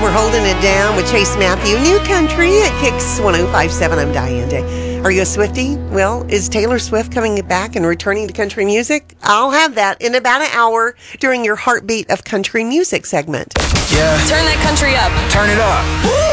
We're holding it down with Chase Matthew. New country at Kicks 105.7. I'm Diane Day. Are you a Swiftie? Well, is Taylor Swift coming back and returning to country music? I'll have that in about an hour during your Heartbeat of Country Music segment. Yeah. Turn that country up. Turn it up.